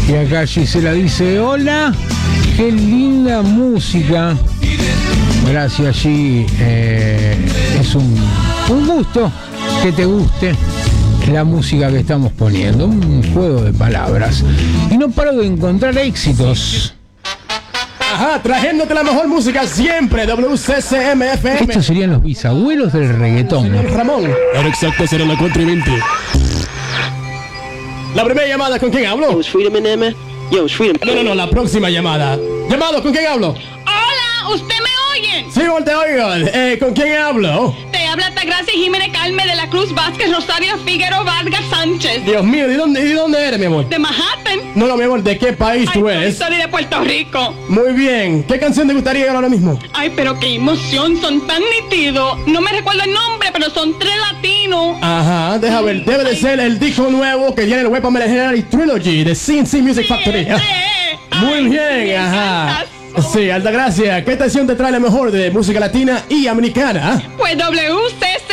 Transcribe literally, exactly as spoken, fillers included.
Y acá Gisela dice, hola, qué linda música. Gracias, G. Eh, es un, un gusto que te guste la música que estamos poniendo. Un juego de palabras. Y no paro de encontrar éxitos. Ajá, trayéndote la mejor música siempre, W C C M F M. Estos serían los bisabuelos del reggaetón. Señor Ramón. Ahora exacto será la cuatro y veinte. La primera llamada, ¿con quién hablo? Yo, it's Freedom in there, man. Yo, it's Freedom. No, no, no, la próxima llamada. Llamado, ¿con quién hablo? Hola, ¿usted me oye? Sí, te oigo. Eh, ¿con quién hablo? Te habla Tagracia Jiménez Calme de la Cruz Vázquez Rosario Figueroa Vargas Sánchez. Dios mío, ¿de dónde, ¿de dónde eres, mi amor? De Manhattan. No, no, mi amor, ¿de qué país Ay, tú eres? soy de Puerto Rico. Muy bien. ¿Qué canción te gustaría ahora mismo? Ay, pero qué emoción, son tan nítidos. No me recuerdo el nombre, pero son tres latinos. Ajá, deja ver. Debe de ser el disco nuevo que tiene el Weapon Legendary Trilogy de C N C Music Factory. Sí. Muy Ay, bien, me ajá. encantas. Sí, Altagracia, ¿qué estación te trae la mejor de música latina y americana? Pues W C C